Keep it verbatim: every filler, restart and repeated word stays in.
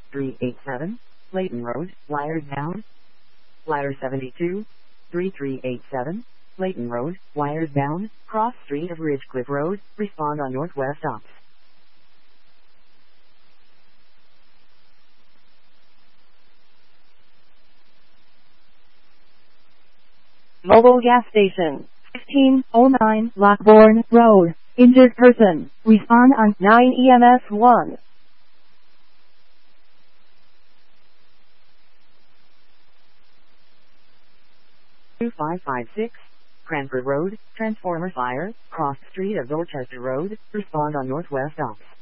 three eighty-seven, Layton Road, wires down. Ladder seventy-two, three three eight seven, Layton Road, wires down, cross street of Ridgecliff Road, respond on northwest ops. Mobile gas station, fifteen oh nine Lockbourne Road, injured person, respond on nine E M S one. two five five six, Cranford Road, transformer fire, cross street of Dorchester Road, respond on northwest ops.